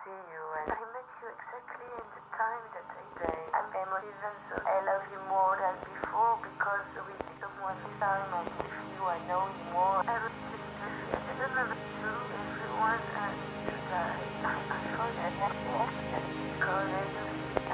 see you, and I met you exactly in the time that I say. I'm even so I love you more than before because with someone this time I give you, I know you more. I really love you. I don't know to everyone needs to die. I forget that because I do